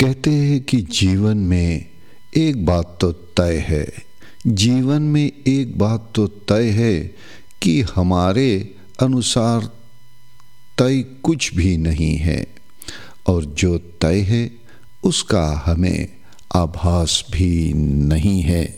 कहते हैं कि जीवन में एक बात तो तय है। जीवन में एक बात तो तय है कि हमारे अनुसार तय कुछ भी नहीं है, और जो तय है उसका हमें आभास भी नहीं है।